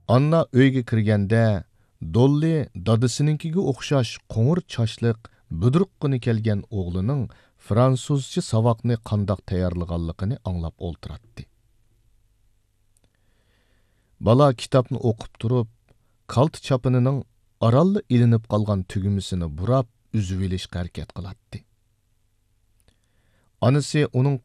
Anna uyga kirganda Dolly dadasininkiga o'xshash qo'ng'ir chachliq, budruqqina kelgan o'g'lining fransuzcha saboqni qandoq tayyorlaganligini anglab o'ltiratdi. Bala kitobni o'qib turib, kalta chapinining aralla ilinib qolgan tugmasini burab, uzib olishga harakat qilatdi. Anasi uning